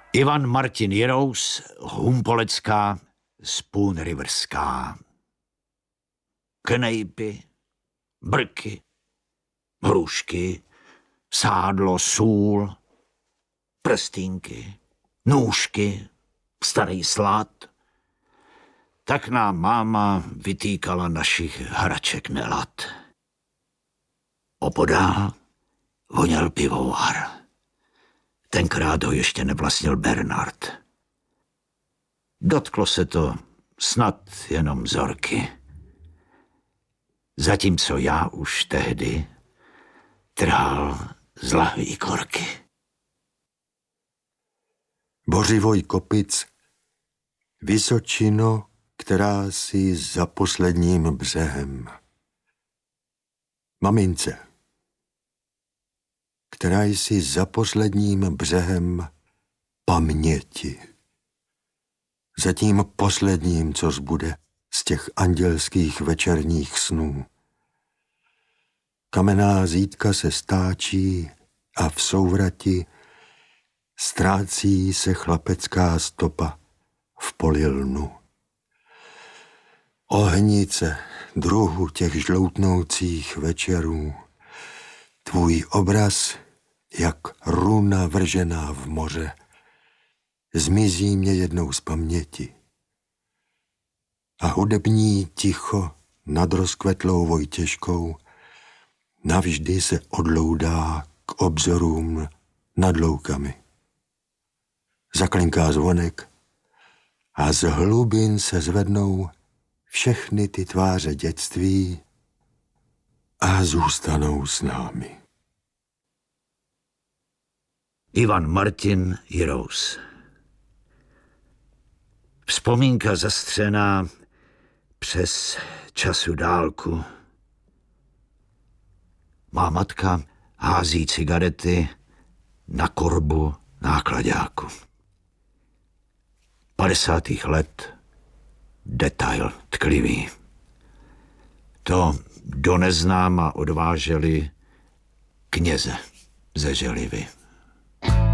Ivan Martin Jirous, Humpolecká, Spoon Riverská. Knejpy, brky, hrušky, sádlo, sůl, prstínky, nůžky, starý slad. Tak nám máma vytýkala našich hraček nelad. Opodál voněl pivovar. Tenkrát ho ještě nevlastnil Bernard. Dotklo se to snad jenom Zorky. Zatímco já už tehdy trhal z lahví korky. Bořivoj Kopic, Vysočino, která si za posledním břehem. Mamince, která jsi za posledním břehem paměti. Za tím posledním, co zbude z těch andělských večerních snů. Kamenná zítka se stáčí a v souvrati ztrácí se chlapecká stopa v polilnu. Ohnice druhu těch žloutnoucích večerů, tvůj obraz, jak runa vržená v moře, zmizí mě jednou z paměti. A hudební ticho nad rozkvetlou Vojtěžkou navždy se odloudá k obzorům nad loukami. Zaklinká zvonek a z hlubin se zvednou všechny ty tváře dětství a zůstanou s námi. Ivan Martin Jirous. Vzpomínka zastřená přes času dálku. Má matka hází cigarety na korbu náklaďáku. 50. let detail tklivý. To do neznáma odváželi kněze ze Želivy.